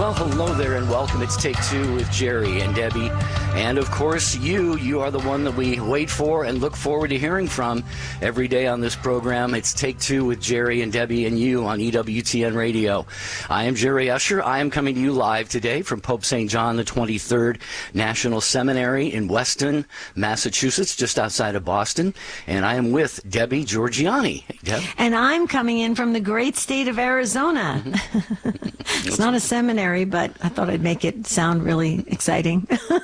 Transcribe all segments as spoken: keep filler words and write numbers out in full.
Well, hello there and welcome. It's Take Two with Jerry and Debbie. And of course, you, you are the one that we wait for and look forward to hearing from every day on this program. It's Take Two with Jerry and Debbie and you on E W T N Radio. I am Jerry Usher. I am coming to you live today from Pope Saint John the twenty-third National Seminary in Weston, Massachusetts, just outside of Boston. And I am with Debbie Georgianni. Hey, Deb. And I'm coming in from the great state of Arizona. Mm-hmm. It's not a seminary, but I thought I'd make it sound really exciting.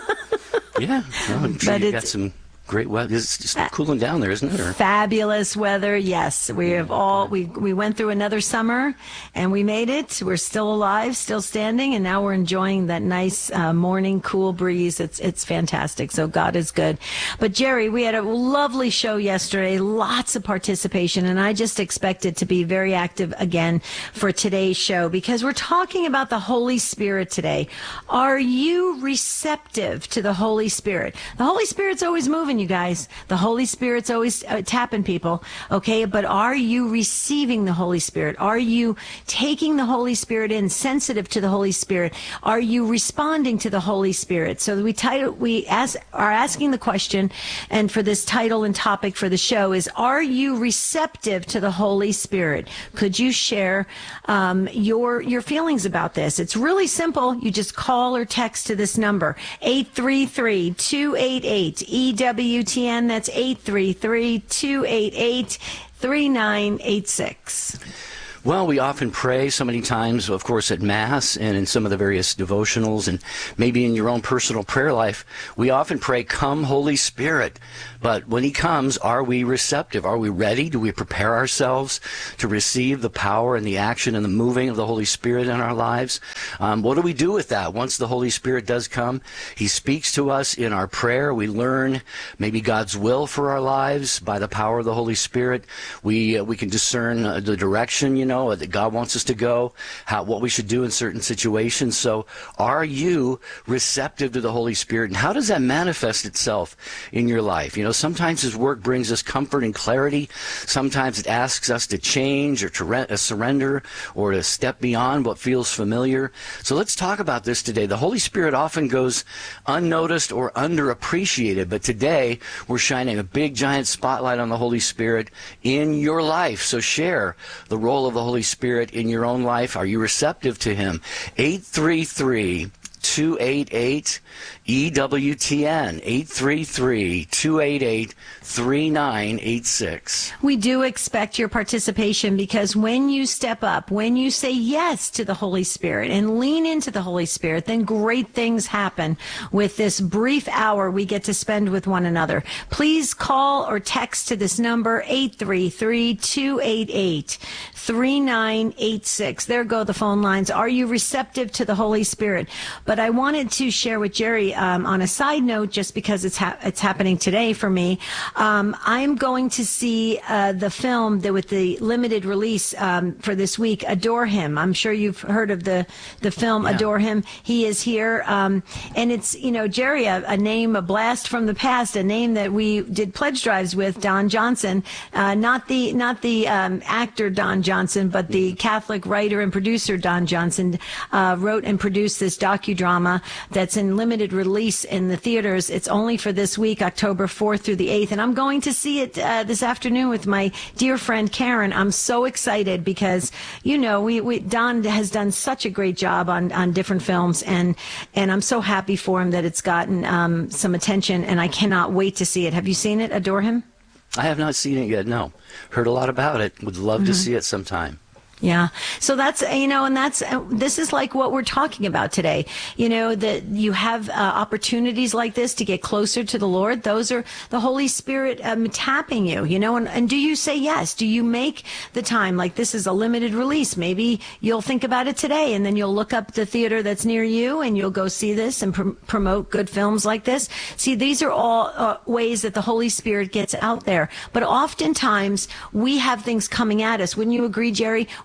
Yeah, well, I'm sure But you it's- got some great weather. It's just cooling down there, isn't it? Or- Fabulous weather, yes. We have all we we went through another summer, and we made it. We're still alive, still standing, and now we're enjoying that nice uh, morning cool breeze. It's it's fantastic. So God is good. But Jerry, we had a lovely show yesterday, lots of participation, and I just expect it to be very active again for today's show because we're talking about the Holy Spirit today. Are you receptive to the Holy Spirit? The Holy Spirit's always moving, you guys. The Holy Spirit's always uh, tapping people, okay? But are you receiving the Holy Spirit? Are you taking the Holy Spirit in, sensitive to the Holy Spirit? Are you responding to the Holy Spirit? So we title, we ask, are asking the question, and for this title and topic for the show is, are you receptive to the Holy Spirit? Could you share um, your your feelings about this? It's really simple. You just call or text to this number, eight three three, two eight eight, E W T N. That's eight three three, two eight eight, three nine eight six. Well, we often pray so many times, of course, at Mass and in some of the various devotionals and maybe in your own personal prayer life. We often pray, "Come, Holy Spirit." But when he comes, are we receptive? Are we ready? Do we prepare ourselves to receive the power and the action and the moving of the Holy Spirit in our lives? Um, what do we do with that? Once the Holy Spirit does come, he speaks to us in our prayer. We learn maybe God's will for our lives by the power of the Holy Spirit. We uh, we can discern uh, the direction, you know, that God wants us to go, how what we should do in certain situations. So are you receptive to the Holy Spirit? And how does that manifest itself in your life? You know, sometimes his work brings us comfort and clarity. Sometimes it asks us to change or to re- uh, surrender or to step beyond what feels familiar. So let's talk about this today. The Holy Spirit often goes unnoticed or underappreciated, but today we're shining a big giant spotlight on the Holy Spirit in your life. So share the role of the Holy Spirit in your own life. Are you receptive to him? eight three three, two eight eight, E W T N, eight three three, two eight eight, three nine eight six. We do expect your participation because when you step up, when you say yes to the Holy Spirit and lean into the Holy Spirit, then great things happen with this brief hour we get to spend with one another. Please call or text to this number, eight three three, two eight eight, three nine eight six. There go the phone lines. Are you receptive to the Holy Spirit? But I wanted to share with Jerry um, on a side note, just because it's ha- it's happening today for me. Um, I'm going to see uh, the film that with the limited release um, for this week, Adore Him. I'm sure you've heard of the the film Yeah. Adore Him. He is here, um, and it's you know Jerry, a, a name, a blast from the past, a name that we did pledge drives with, Don Johnson, uh, not the not the um, actor Don Johnson, but the Catholic writer and producer Don Johnson uh, wrote and produced this docudrama that's in limited release in the theaters. It's only for this week, October fourth through the eighth, and I'm going to see it uh, this afternoon with my dear friend Karen. I'm so excited because, you know, we, we Don has done such a great job on, on different films, and and I'm so happy for him that it's gotten um, some attention, and I cannot wait to see it. Have you seen it, Adore Him? I have not seen it yet, no. Heard a lot about it. Would love Mm-hmm. to see it sometime. Yeah. So that's, you know, and that's, uh, this is like what we're talking about today. You know, that you have uh, opportunities like this to get closer to the Lord. Those are the Holy Spirit um, tapping you, you know, and, and do you say yes? Do you make the time? Like, this is a limited release. Maybe you'll think about it today, and then you'll look up the theater that's near you and you'll go see this and pr- promote good films like this. See, these are all uh, ways that the Holy Spirit gets out there. But oftentimes we have things coming at us. Wouldn't you agree, Jerry?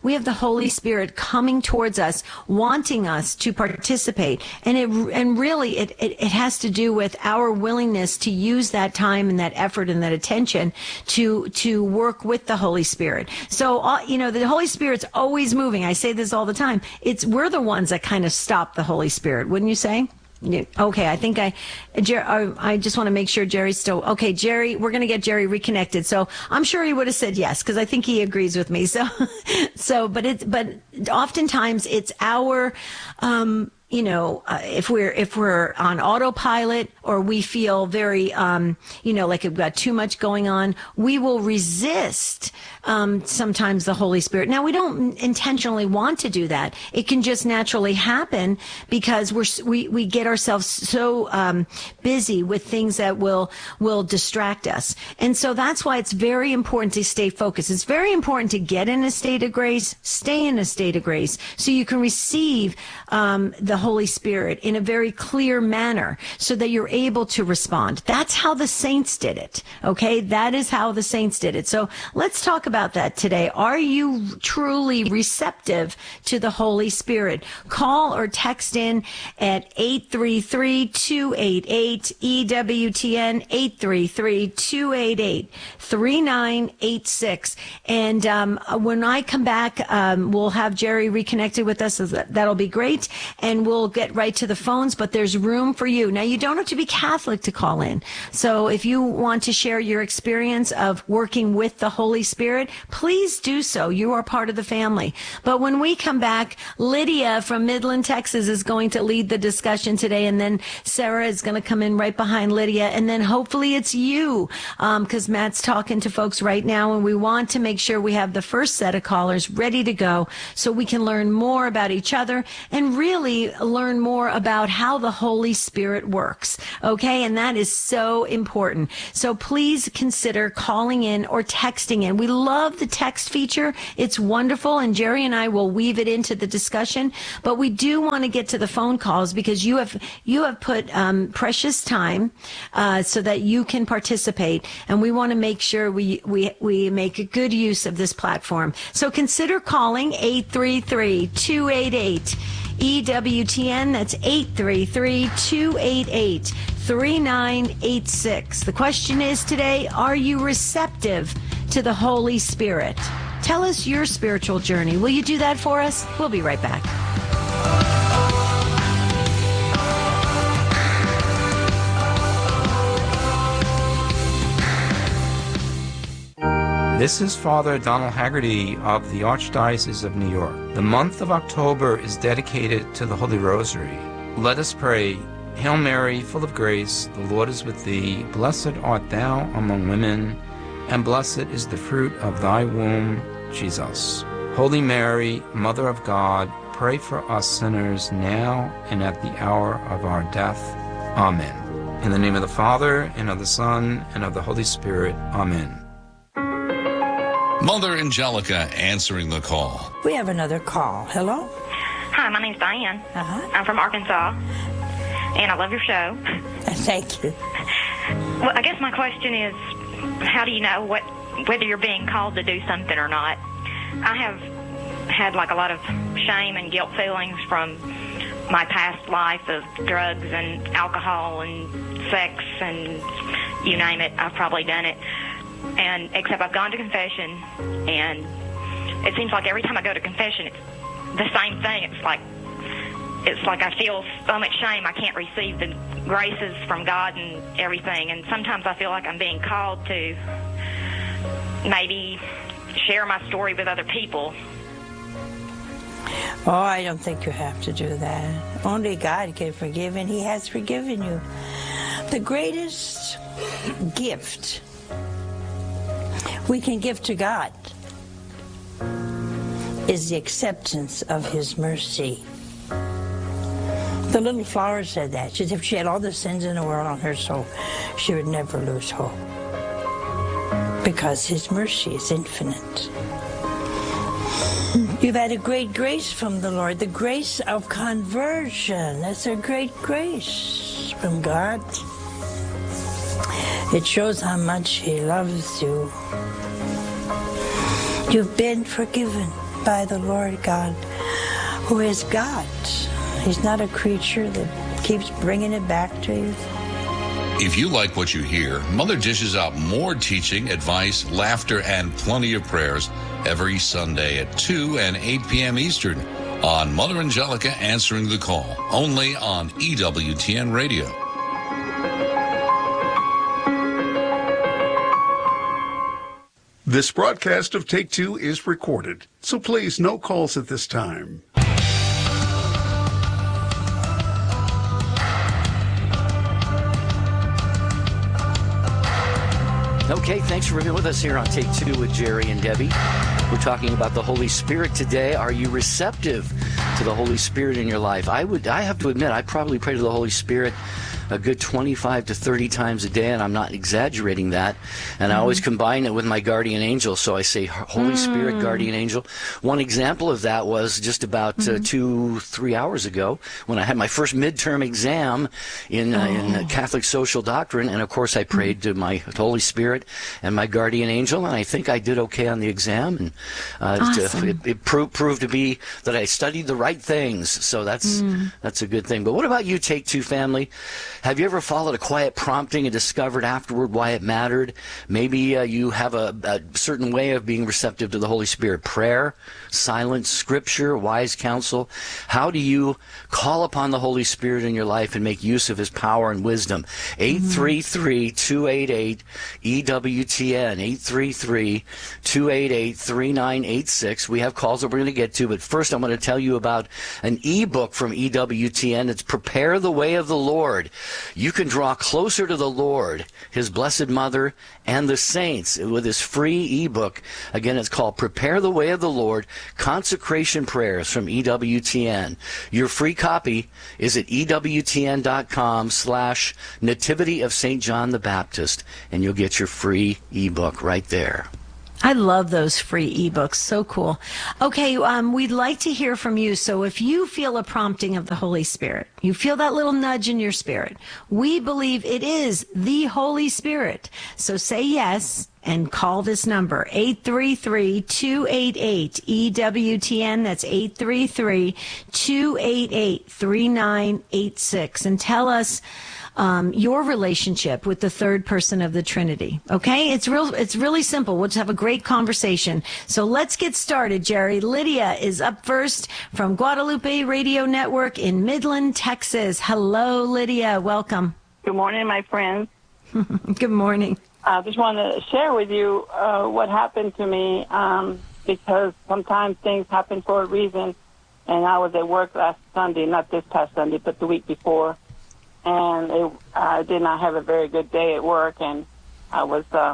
We have the Holy Spirit coming towards us, wanting us to participate. And it, and really, it, it, it has to do with our willingness to use that time and that effort and that attention to, to work with the Holy Spirit. So, uh, you know, the Holy Spirit's always moving. I say this all the time. It's, we're the ones that kind of stop the Holy Spirit, wouldn't you say? Yeah. Okay, I think I, Jer- I just want to make sure Jerry's still, okay, Jerry, we're going to get Jerry reconnected. So I'm sure he would have said yes, because I think he agrees with me. So, so, but it's, but oftentimes it's our, um, you know, uh, if we're if we're on autopilot or we feel very, um, you know, like we've got too much going on, we will resist um, sometimes the Holy Spirit. Now, we don't intentionally want to do that. It can just naturally happen because we're we we get ourselves so um, busy with things that will will distract us, and so that's why it's very important to stay focused. It's very important to get in a state of grace, stay in a state of grace, so you can receive um, the Holy Spirit in a very clear manner so that you're able to respond. That's how the saints did it. Okay. That is how the saints did it. So let's talk about that today. Are you truly receptive to the Holy Spirit? Call or text in at eight three three, two eight eight, E W T N, eight three three, two eight eight, three nine eight six. And um, when I come back, um, we'll have Jerry reconnected with us. So that, that'll be great. And we'll get right to the phones, but there's room for you. Now, you don't have to be Catholic to call in. So if you want to share your experience of working with the Holy Spirit, please do so. You are part of the family. But when we come back, Lydia from Midland, Texas is going to lead the discussion today, and then Sarah is going to come in right behind Lydia, and then hopefully it's you, because um, Matt's talking to folks right now, and we want to make sure we have the first set of callers ready to go so we can learn more about each other and really learn more about how the Holy Spirit works. Okay. And that is so important. So please consider calling in or texting in. We love the text feature. It's wonderful. And Jerry and I will weave it into the discussion, but we do want to get to the phone calls because you have, you have put um, precious time uh, so that you can participate. And we want to make sure we, we, we make a good use of this platform. So consider calling eight three three, two eight eight, E W T N. That's eight three three, two eight eight, three nine eight six. The question is today, are you receptive to the Holy Spirit? Tell us your spiritual journey. Will you do that for us? We'll be right back. This is Father Donald Haggerty of the Archdiocese of New York. The month of October is dedicated to the Holy Rosary. Let us pray. Hail Mary, full of grace, the Lord is with thee. Blessed art thou among women, and blessed is the fruit of thy womb, Jesus. Holy Mary, Mother of God, pray for us sinners now and at the hour of our death. Amen. In the name of the Father, and of the Son, and of the Holy Spirit. Amen. Mother Angelica answering the call. We have another call. Hello? Hi, my name's Diane. Uh-huh. I'm from Arkansas, and I love your show. Thank you. Well, I guess my question is, how do you know what whether you're being called to do something or not? I have had like a lot of shame and guilt feelings from my past life of drugs and alcohol and sex and you name it, I've probably done it. And except I've gone to confession, and it seems like every time I go to confession, it's the same thing. It's like it's like I feel so much shame. I can't receive the graces from God and everything. And sometimes I feel like I'm being called to maybe share my story with other people. Oh, I don't think you have to do that. Only God can forgive, and He has forgiven you. The greatest gift we can give to God is the acceptance of His mercy. The little flower said that. She said if she had all the sins in the world on her soul, she would never lose hope. Because His mercy is infinite. You've had a great grace from the Lord, the grace of conversion. That's a great grace from God. It shows how much He loves you. You've been forgiven. by the Lord God, who is God. He's not a creature that keeps bringing it back to you. If you like what you hear, Mother dishes out more teaching, advice, laughter, and plenty of prayers every Sunday at two and eight p.m. Eastern on Mother Angelica Answering the Call, only on E W T N Radio. This broadcast of Take Two is recorded, so please no calls at this time. Okay, thanks for being with us here on Take Two with Jerry and Debbie. We're talking about the Holy Spirit today. Are you receptive to the Holy Spirit in your life? I would. I have to admit, I probably pray to the Holy Spirit a good twenty-five to thirty times a day, and I'm not exaggerating that. And mm. I always combine it with my guardian angel, so I say Holy mm. Spirit, guardian angel. One example of that was just about mm. uh, two, three hours ago when I had my first midterm exam in, uh, oh. in uh, Catholic social doctrine, and of course I prayed mm. to my Holy Spirit and my guardian angel, and I think I did okay on the exam, and uh, awesome. it, it proved, proved to be that I studied the right things, so that's mm. that's a good thing. But what about you, Take Two family? Have you ever followed a quiet prompting and discovered afterward why it mattered? Maybe uh, you have a, a certain way of being receptive to the Holy Spirit. Prayer, silence, scripture, wise counsel. How do you call upon the Holy Spirit in your life and make use of his power and wisdom? eight three three, two eight eight, E W T N, eight three three, two eight eight, three nine eight six. We have calls that we're going to get to, but first I'm going to tell you about an e-book from E W T N. It's Prepare the Way of the Lord. You can draw closer to the Lord, his Blessed Mother, and the saints with his free ebook. Again, it's called Prepare the Way of the Lord, Consecration Prayers from E W T N. Your free copy is at ewtn.com slash Nativity of Saint John the Baptist, and you'll get your free ebook right there. I love those free ebooks. So cool. Okay, um, we'd like to hear from you. So if you feel a prompting of the Holy Spirit, you feel that little nudge in your spirit, we believe it is the Holy Spirit. So say yes and call this number, eight three three, two eight eight, E W T N. That's eight three three, two eight eight, three nine eight six. And tell us Um, your relationship with the third person of the Trinity. Okay? It's real. It's really simple. We'll just have a great conversation. So let's get started, Jerry. Lydia is up first from Guadalupe Radio Network in Midland, Texas. Hello, Lydia. Welcome. Good morning, my friends. Good morning. I just want to share with you uh, what happened to me um, because sometimes things happen for a reason. And I was at work last Sunday, not this past Sunday, but the week before. And it, I did not have a very good day at work, and I was, uh,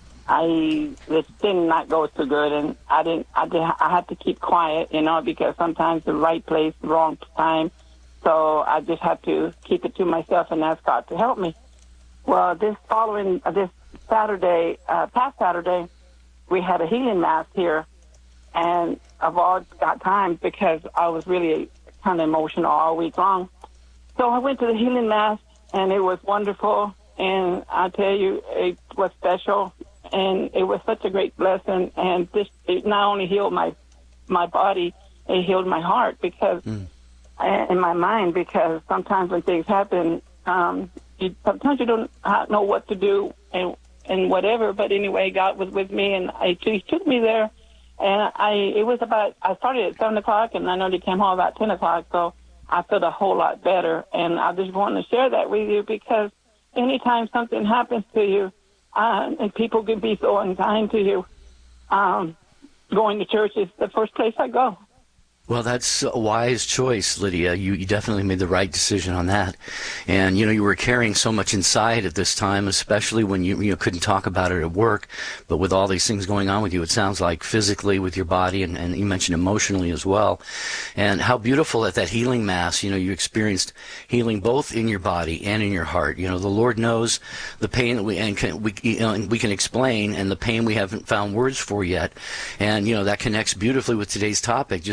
I this did not go too good, and I didn't, I did, I had to keep quiet, you know, because sometimes the right place, the wrong time. So I just had to keep it to myself and ask God to help me. Well, this following uh, this Saturday, uh, past Saturday, we had a healing mass here, and of all got times because I was really kind of emotional all week long. So I went to the healing mass, and it was wonderful, and I tell you, it was special, and it was such a great blessing, and this it not only healed my my body, it healed my heart because, mm. and my mind, because sometimes when things happen, um, you, sometimes you don't know what to do and and whatever, but anyway, God was with me, and I, He took me there, and I it was about, I started at seven o'clock, and I know they came home about ten o'clock, so I feel a whole lot better, and I just want to share that with you because anytime something happens to you, uh, and people can be so unkind to you, um, going to church is the first place I go. Well, that's a wise choice, Lydia. You, you definitely made the right decision on that. And, you know, you were carrying so much inside at this time, especially when you, you know, couldn't talk about it at work. But with all these things going on with you, it sounds like physically with your body, and, and you mentioned emotionally as well. And how beautiful at that healing mass, you know, you experienced healing both in your body and in your heart. You know, the Lord knows the pain that we, and can, we, you know, and we can explain, and the pain we haven't found words for yet. And, you know, that connects beautifully with today's topic, just being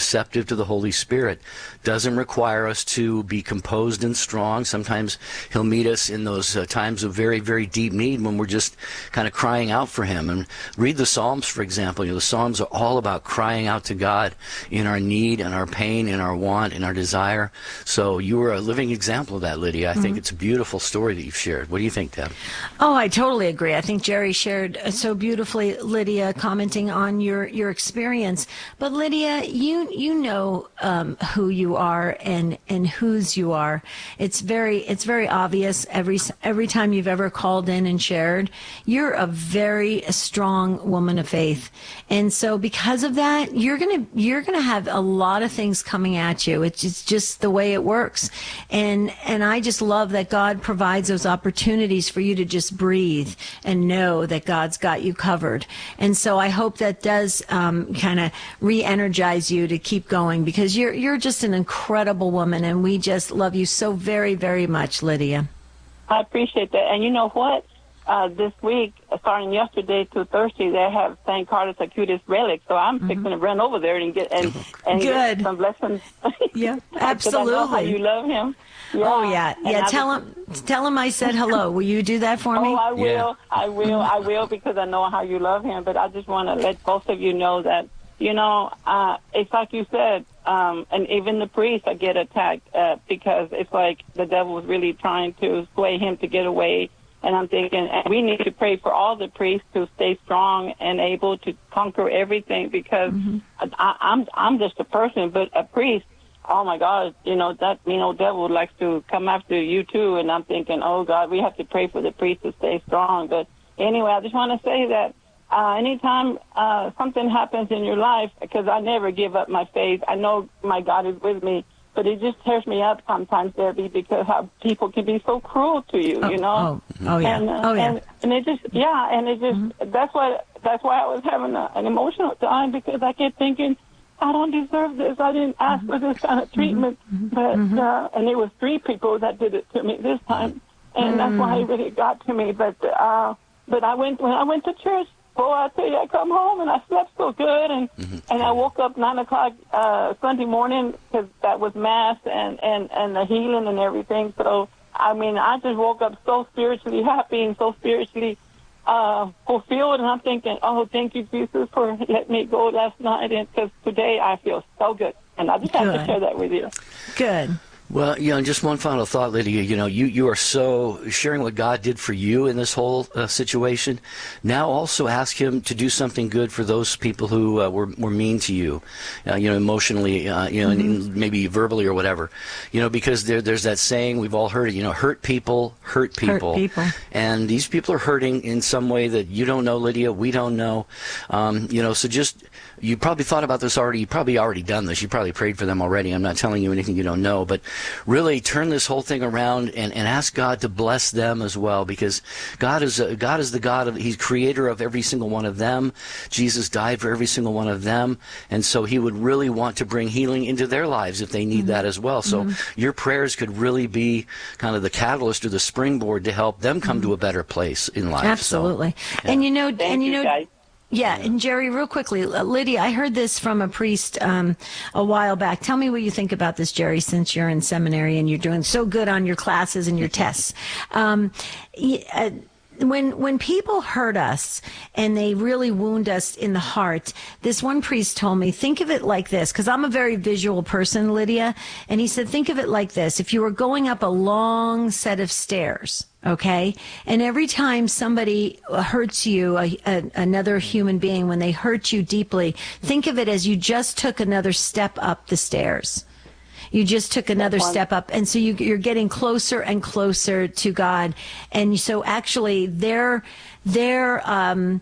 receptive to the Holy Spirit. Doesn't require us to be composed and strong. Sometimes he'll meet us in those uh, times of very, very deep need when we're just kind of crying out for him. And read the Psalms, for example. You know, the Psalms are all about crying out to God in our need and our pain and our want and our desire. So you were a living example of that, Lydia. I mm-hmm. think it's a beautiful story that you've shared. What do you think, Deb? Oh, I totally agree. I think Jerry shared so beautifully, Lydia, commenting on your, your experience. But Lydia, you you know um, who you are and, and whose you are. It's very it's very obvious every every time you've ever called in and shared. You're a very strong woman of faith, and so because of that, you're gonna you're gonna have a lot of things coming at you. It's just, just the way it works, and and I just love that God provides those opportunities for you to just breathe and know that God's got you covered. And so I hope that does um, kind of re-energize you to keep going, because you're you're just an incredible woman, and we just love you so very, very much, Lydia. I appreciate that. And you know what? Uh, this week, starting yesterday to Thursday, they have Saint Carlos Acutis relic, so I'm mm-hmm. fixing to run over there and get and, and Good. get some blessings. Yeah, absolutely. I know how you love him. Yeah. Oh yeah, yeah. Tell him, tell him I said hello. Will you do that for me? Oh, I will. Yeah. I will. I will, because I know how you love him. But I just want to let both of you know that, you know, uh, it's like you said, um, and even the priests I get attacked uh, because it's like the devil was really trying to sway him to get away. And I'm thinking, and we need to pray for all the priests to stay strong and able to conquer everything, because mm-hmm. I, I'm I'm just a person, but a priest, oh my God, you know, that, you know, devil likes to come after you too. And I'm thinking, oh God, we have to pray for the priests to stay strong. But anyway, I just want to say that uh, anytime uh, something happens in your life, because I never give up my faith, I know my God is with me. But it just tears me up sometimes, Debbie, because how people can be so cruel to you, oh, you know. Oh, oh yeah. And, uh, oh yeah. And, and it just, yeah, and it just, mm-hmm. that's why, that's why I was having a, an emotional time, because I kept thinking, I don't deserve this. I didn't ask mm-hmm. for this kind of treatment. Mm-hmm. But mm-hmm. Uh, and it was three people that did it to me this time, and mm-hmm. that's why it really got to me. But uh, but I went when I went to church. Boy, I tell you, I come home and I slept so good, and mm-hmm. and I woke up nine o'clock uh, Sunday morning, because that was mass and, and, and the healing and everything. So I mean, I just woke up so spiritually happy and so spiritually uh, fulfilled, and I'm thinking, oh, thank you, Jesus, for letting me go last night, and because today I feel so good, and I just have Good. to share that with you. Good. Well, you know, just one final thought, Lydia. You know, you, you are so sharing what God did for you in this whole uh, situation. Now also ask him to do something good for those people who uh, were, were mean to you, uh, you know, emotionally, uh, you know, mm-hmm. and maybe verbally or whatever. You know, because there, there's that saying, we've all heard it, you know, hurt people, hurt people. Hurt people. And these people are hurting in some way that you don't know, Lydia, we don't know. Um, you know, so just, you probably thought about this already. You probably already done this. You probably prayed for them already. I'm not telling you anything you don't know, but really turn this whole thing around and, and ask God to bless them as well, because God is a, God is the God of, he's creator of every single one of them. Jesus died for every single one of them, and so he would really want to bring healing into their lives if they need mm-hmm. that as well. So mm-hmm. your prayers could really be kind of the catalyst or the springboard to help them come mm-hmm. to a better place in life. Absolutely. So, yeah. And you know, Thank and you you know. guys. Yeah, and Jerry, real quickly, uh, Lydia, I heard this from a priest um, a while back. Tell me what you think about this, Jerry, since you're in seminary and you're doing so good on your classes and your tests. Um, uh, when when people hurt us and they really wound us in the heart, this one priest told me, think of it like this, because I'm a very visual person, Lydia, and he said, think of it like this. If you were going up a long set of stairs, okay, and every time somebody hurts you, a, a, another human being, when they hurt you deeply, think of it as you just took another step up the stairs. You just took another step up. And so you, you're getting closer and closer to God. And so actually their, their, um,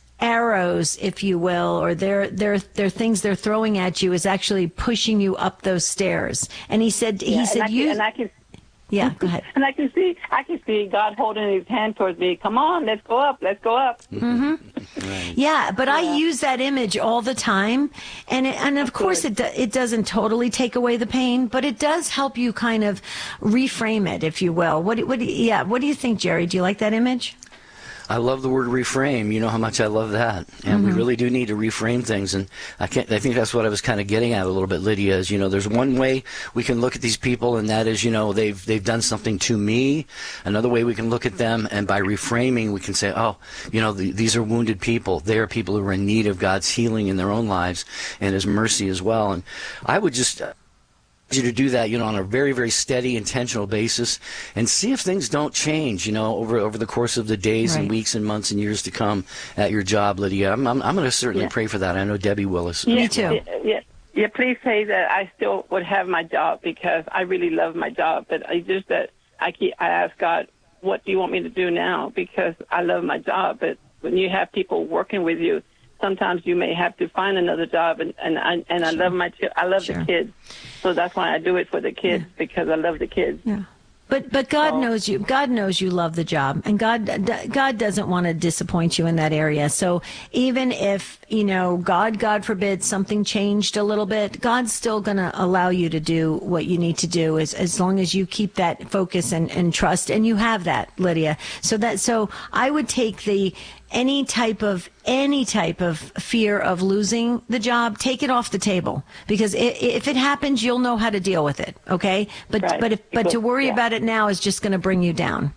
arrows, if you will, or their, their, their things they're throwing at you is actually pushing you up those stairs. And he said, he yeah, said, and you, and I can, yeah, go ahead. And I can see, I can see God holding his hand towards me. Come on, let's go up, let's go up. Mm-hmm. Right. Yeah, but yeah. I use that image all the time, and it, and of course it do, it doesn't totally take away the pain, but it does help you kind of reframe it, if you will. What what yeah? What do you think, Jerry? Do you like that image? I love the word reframe. You know how much I love that. And mm-hmm. we really do need to reframe things. And I can't, I think that's what I was kind of getting at a little bit, Lydia, is, you know, there's one way we can look at these people, and that is, you know, they've they've done something to me. Another way we can look at them, and by reframing, we can say, oh, you know, the, these are wounded people. They are people who are in need of God's healing in their own lives and His mercy as well. And I would just you to do that, you know, on a very, very steady, intentional basis, and see if things don't change, you know, over over the course of the days right. and weeks and months and years to come at your job, Lydia. I'm I'm, I'm going to certainly yeah. pray for that. I know Debbie Willis. Yeah, Me too. Yeah, yeah, yeah. Please say that I still would have my job, because I really love my job, but I just that I keep I ask God, what do you want me to do now? Because I love my job, but when you have people working with you, sometimes you may have to find another job, and and I, and I sure. love my I love sure. the kids, so that's why I do it for the kids yeah. because I love the kids. Yeah. But but God so, knows you. God knows you love the job, and God God doesn't want to disappoint you in that area. So even if, you know, God God forbid something changed a little bit, God's still going to allow you to do what you need to do, as as long as you keep that focus and, and trust, and you have that, Lydia. So that so I would take the any type of any type of fear of losing the job, take it off the table, because it, if it happens, you'll know how to deal with it. Okay, but right. but if, but to worry yeah. about it now is just going to bring you down.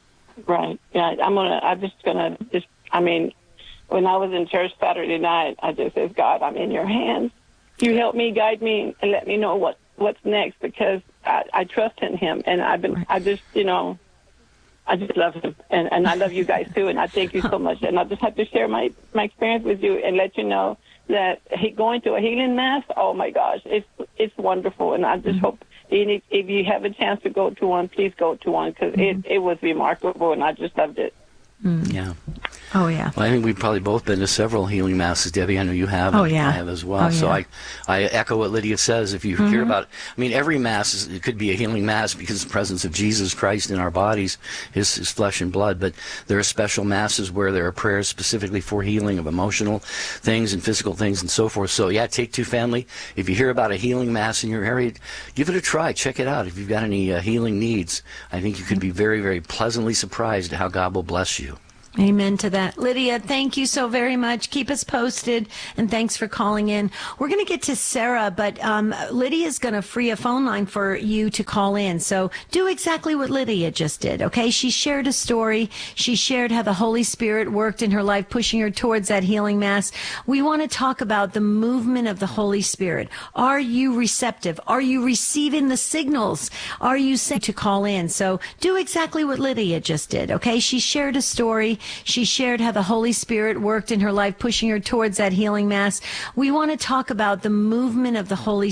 Right. Yeah. I'm gonna. I'm just gonna. Just. I mean, when I was in church Saturday night, I just said, God, I'm in Your hands. You help me, guide me, and let me know what what's next, because I, I trust in Him, and I've been. Right. I just, you know. I just love Him, and, and I love you guys too, and I thank you so much. And I just have to share my, my experience with you and let you know that he, going to a healing mass, oh my gosh, it's it's wonderful. And I just mm-hmm. hope if you have a chance to go to one, please go to one, because mm-hmm. it, it was remarkable, and I just loved it. Mm. Yeah. Oh, yeah. Well, I think we've probably both been to several healing masses, Debbie. I know you have. Oh, yeah. I have as well. Oh, so yeah. I, I echo what Lydia says. If you mm-hmm. hear about, I mean, every mass, is, it could be a healing mass because of the presence of Jesus Christ in our bodies, his, his flesh and blood. But there are special masses where there are prayers specifically for healing of emotional things and physical things and so forth. So, yeah, Take Two Family, if you hear about a healing mass in your area, give it a try. Check it out. If you've got any uh, healing needs, I think you could be very, very pleasantly surprised at how God will bless you. Amen to that. Lydia, thank you so very much. Keep us posted, and thanks for calling in. We're going to get to Sarah, but um, Lydia's going to free a phone line for you to call in. So do exactly what Lydia just did, okay? She shared a story. She shared how the Holy Spirit worked in her life, pushing her towards that healing mass. We want to talk about the movement of the Holy Spirit. Are you receptive? Are you receiving the signals? Are you saying to call in? So do exactly what Lydia just did, okay? She shared a story. She shared how the Holy Spirit worked in her life, pushing her towards that healing mass. We want to talk about the movement of the Holy